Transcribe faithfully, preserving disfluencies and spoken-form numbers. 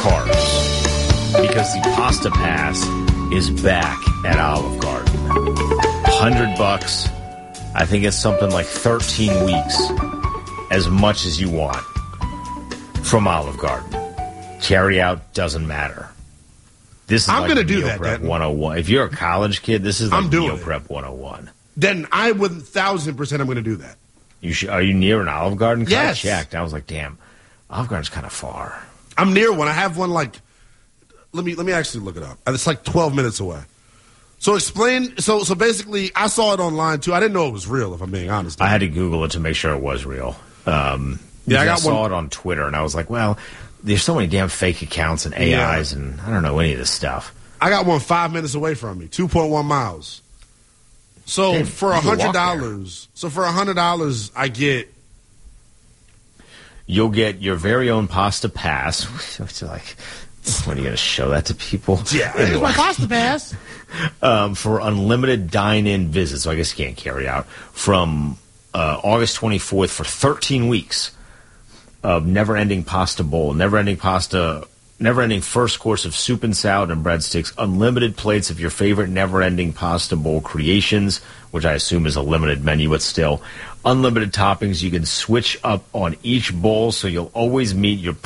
carbs because the Pasta Pass is back at Olive Garden. Hundred bucks. I think it's something like thirteen weeks, as much as you want from Olive Garden. Carry out doesn't matter. This is I'm like gonna do meal that, prep then. one oh one. If you're a college kid, this is like I'm doing meal it. prep one oh one. Then I would thousand percent I'm going to do that. You should, are you near an Olive Garden? 'Cause Yes. I checked. I was like, damn, Olive Garden's kind of far. I'm near one. I have one like. Let me let me actually look it up. It's like twelve minutes away. So explain. So so basically, I saw it online too. I didn't know it was real. If I'm being honest, I had to Google it to make sure it was real. Um, Yeah, I I got saw one- it on Twitter, and I was like, well, there's so many damn fake accounts and A Is, Yeah. and I don't know any of this stuff. I got one five minutes away from me, two point one miles. So Damn, for you a can walk hundred dollars, so for a hundred dollars, I get. You'll get your very own Pasta Pass. Which is like, when are you going to show that to people? Yeah, Anyway. it's my Pasta Pass. um, for unlimited dine-in visits, so I guess you can't carry out, from uh, August twenty-fourth for thirteen weeks of never-ending pasta bowl, never-ending pasta, never-ending first course of soup and salad and breadsticks, unlimited plates of your favorite never-ending pasta bowl creations, which I assume is a limited menu, but still, unlimited toppings. You can switch up on each bowl, so you'll always meet your